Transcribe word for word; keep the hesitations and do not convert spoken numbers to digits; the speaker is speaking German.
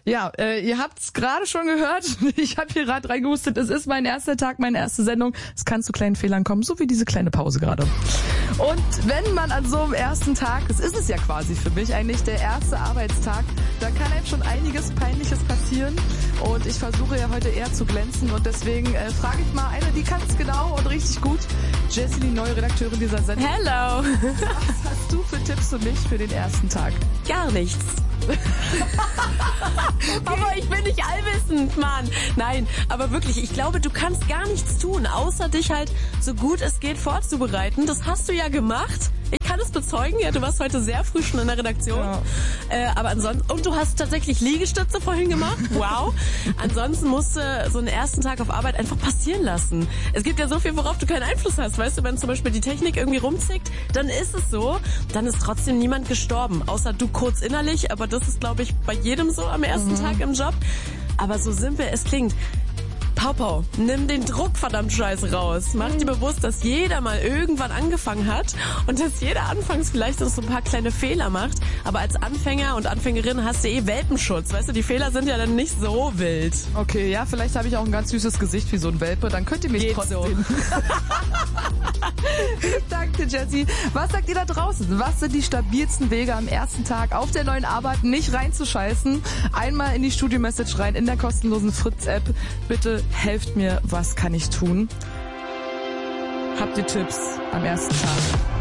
Ja, äh, ihr habt's gerade schon gehört. Ich habe hier gerade reingehustet. Es ist mein erster Tag, meine erste Sendung. Es kann zu kleinen Fehlern kommen, so wie diese kleine Pause gerade. Und wenn man an so einem ersten Tag, das ist es ja quasi für mich eigentlich der erste Arbeitstag, da kann einem schon einiges Peinliches passieren. Und ich versuche ja heute eher zu glänzen. Und deswegen äh, frage ich mal eine, die kann es genau und richtig gut. Jessie, die neue Redakteurin dieser Sendung. Hello. Was hast du für Tipps für mich für den ersten Tag? Gar nichts. Okay. Aber ich bin nicht allwissend, Mann. Nein, aber wirklich, ich glaube, du kannst gar nichts tun, außer dich halt so gut es geht vorzubereiten. Das hast du ja gemacht. Ich kann es bezeugen, ja, du warst heute sehr früh schon in der Redaktion. Ja. Äh, aber ansonsten, und du hast tatsächlich Liegestütze vorhin gemacht. Wow. Ansonsten musst du so einen ersten Tag auf Arbeit einfach passieren lassen. Es gibt ja so viel, worauf du keinen Einfluss hast. Weißt du, wenn zum Beispiel die Technik irgendwie rumzickt, dann ist es so. Dann ist trotzdem niemand gestorben. Außer du kurz innerlich. Aber das ist, glaube ich, bei jedem so am ersten mhm. Tag im Job. Aber so simpel es klingt. Pau, Pau, nimm den Druck verdammt scheiße raus. Mach dir bewusst, dass jeder mal irgendwann angefangen hat und dass jeder anfangs vielleicht so ein paar kleine Fehler macht. Aber als Anfänger und Anfängerin hast du eh Welpenschutz. Weißt du, die Fehler sind ja dann nicht so wild. Okay, ja, vielleicht habe ich auch ein ganz süßes Gesicht wie so ein Welpe. Dann könnt ihr mich Geht trotzdem. So. Danke, Jessie. Was sagt ihr da draußen? Was sind die stabilsten Wege am ersten Tag auf der neuen Arbeit nicht reinzuscheißen? Einmal in die Studio-Message rein, in der kostenlosen Fritz-App. Bitte helft mir, was kann ich tun? Habt ihr Tipps am ersten Tag?